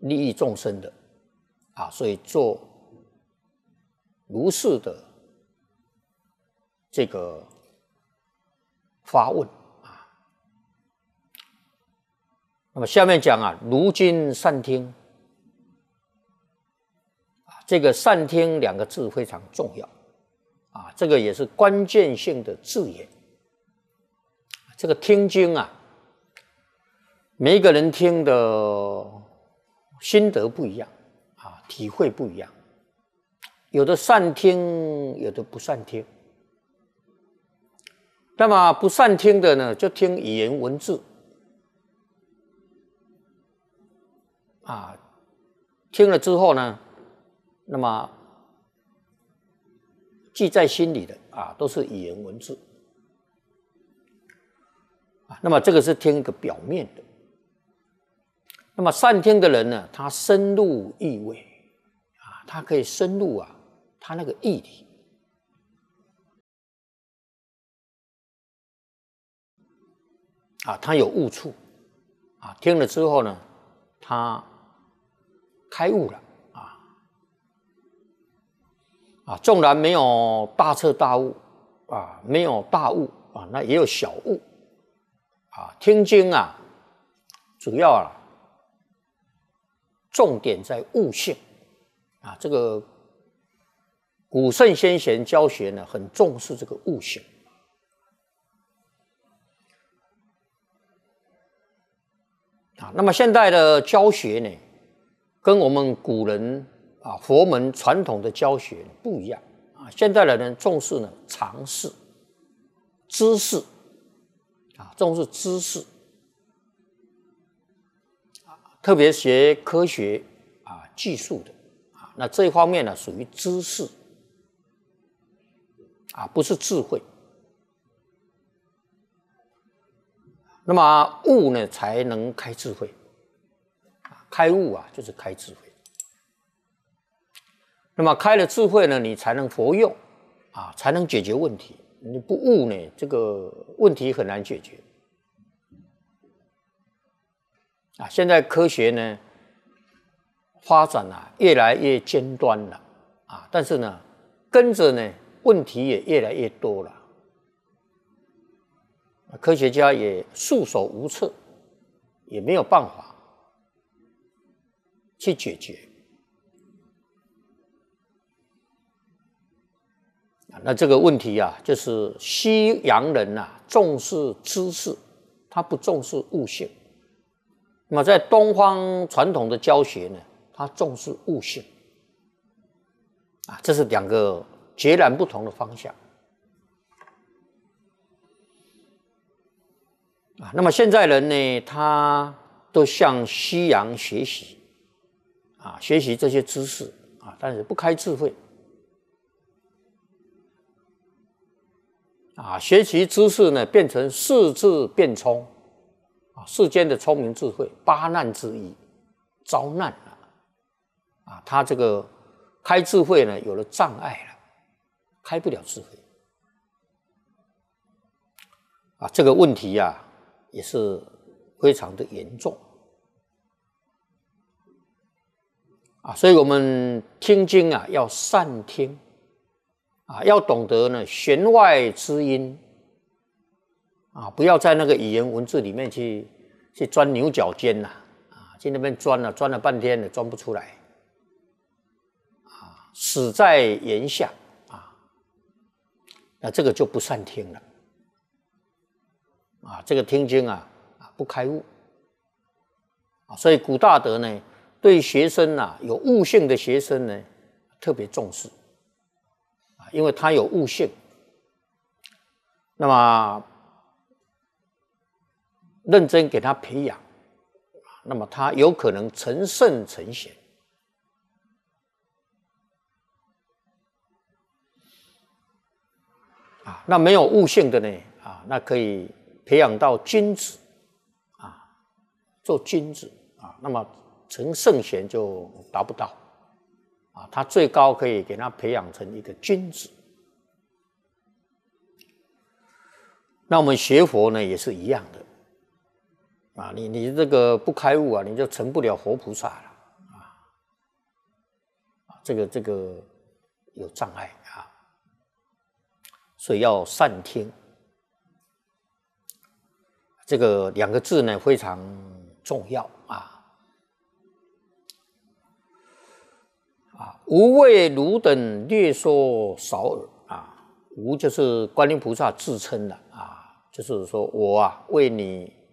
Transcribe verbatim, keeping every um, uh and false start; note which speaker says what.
Speaker 1: 利益众生的啊，所以做如是的这个发问啊。那么下面讲啊，如今善听啊，这个善听两个字非常重要啊，这个也是关键性的字眼。这个听经啊，每一个人听的心得不一样啊，体会不一样，有的善听，有的不善听。那么不善听的呢，就听语言文字啊，听了之后呢，那么记在心里的啊，都是语言文字啊。那么这个是听一个表面的。那么善听的人呢，他深入意味啊，他可以深入啊，他那个意里啊，他有悟处啊，听了之后呢，他开悟了啊啊，纵然没有大彻大悟啊，没有大悟啊，那也有小悟啊。听经啊，主要啊，重点在悟性啊，这个古圣先贤教学呢，很重视这个悟性。啊，那么现代的教学呢，跟我们古人啊佛门传统的教学不一样啊。现代的人重视呢常识、知识啊，重视知识啊，特别学科学啊、技术的啊，那这一方面呢属于知识啊，不是智慧。那么悟呢，才能开智慧。开悟啊，就是开智慧。那么开了智慧呢，你才能佛用啊，才能解决问题。你不悟呢，这个问题很难解决。啊，现在科学呢发展啊，越来越尖端了啊，但是呢，跟着呢，问题也越来越多了。科学家也束手无策，也没有办法去解决。那这个问题啊，就是西洋人啊重视知识，他不重视悟性。那么在东方传统的教学呢，他重视悟性。啊，这是两个截然不同的方向。啊，那么现在人呢，他都向西洋学习，啊，学习这些知识啊，但是不开智慧，啊，学习知识呢，变成世智变聪，啊，世间的聪明智慧，八难之一，遭难了，啊，他这个开智慧呢，有了障碍了，开不了智慧，啊，这个问题呀、啊。也是非常的严重啊，所以我们听经啊要善听啊，要懂得呢弦外之音啊，不要在那个语言文字里面去去钻牛角尖呐啊，去那边钻了钻了半天了钻不出来啊，死在言下啊，那这个就不善听了。啊，这个听经啊，啊不开悟啊，所以古大德呢，对学生啊有悟性的学生呢，特别重视啊，因为他有悟性，那么认真给他培养，那么他有可能成圣成贤啊。那没有悟性的呢，啊，那可以培养到君子啊，做君子啊，那么成圣贤就达不到啊，他最高可以给他培养成一个君子。那我们学佛呢也是一样的啊，你你这个不开悟啊，你就成不了活菩萨了这个这个有障碍啊，所以要善听。这个两个字呢非常重要啊啊！无为汝等略说少耳啊，无就是观音菩萨自称的啊，就是说我啊为你